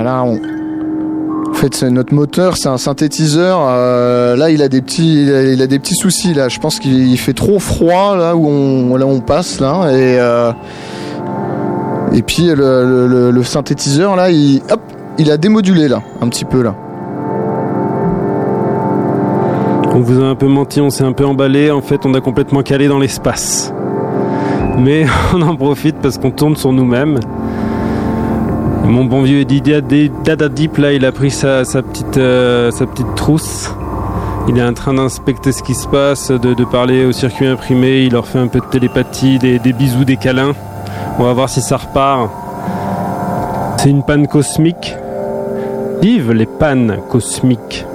Là, en fait, c'est notre moteur, c'est un synthétiseur. Là, il a des petits soucis. Là, je pense qu'il fait trop froid là où on passe là. Et puis le synthétiseur là, il a démodulé là, un petit peu là. On vous a un peu menti, on s'est un peu emballé. En fait, on a complètement calé dans l'espace. Mais on en profite parce qu'on tourne sur nous-mêmes. Mon bon vieux Dada Deep, là, il a pris sa petite trousse. Il est en train d'inspecter ce qui se passe, de parler au circuit imprimé. Il leur fait un peu de télépathie, des bisous, des câlins. On va voir si ça repart. C'est une panne cosmique. Vive les pannes cosmiques!